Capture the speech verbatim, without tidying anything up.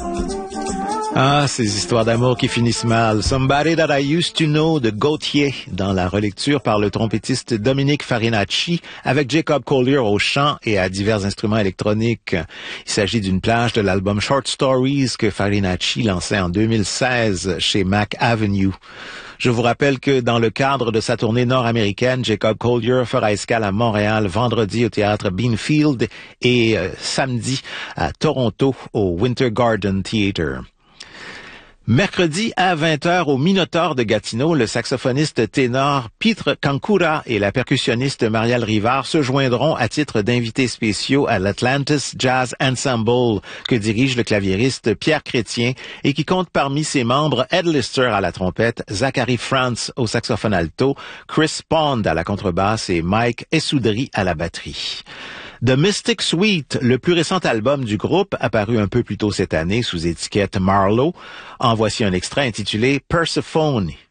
Ah, ces histoires d'amour qui finissent mal. Somebody That I Used to Know de Gautier, dans la relecture par le trompettiste Dominique Farinacci, avec Jacob Collier au chant et à divers instruments électroniques. Il s'agit d'une plage de l'album Short Stories que Farinacci lançait en deux mille seize chez Mac Avenue. Je vous rappelle que dans le cadre de sa tournée nord-américaine, Jacob Collier fera escale à Montréal vendredi au théâtre Beanfield et euh, samedi à Toronto au Winter Garden Theatre. Mercredi à vingt heures au Minotaure de Gatineau, le saxophoniste ténor Pitre Kankura et la percussionniste Marielle Rivard se joindront à titre d'invités spéciaux à l'Atlantis Jazz Ensemble que dirige le claviériste Pierre Chrétien et qui compte parmi ses membres Ed Lister à la trompette, Zachary France au saxophone alto, Chris Pond à la contrebasse et Mike Essoudry à la batterie. The Mystic Suite, le plus récent album du groupe, apparu un peu plus tôt cette année sous étiquette Marlowe. En voici un extrait intitulé Persephone.